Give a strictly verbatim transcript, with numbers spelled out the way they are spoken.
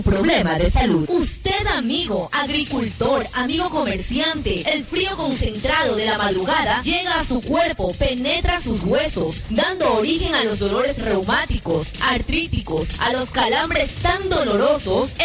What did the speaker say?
problema de salud. Usted, amigo, agricultor, amigo comerciante, el frío concentrado de la madrugada llega a su cuerpo, penetra sus huesos, dando origen a los dolores reumáticos, artríticos, a los calambres tan dolorosos.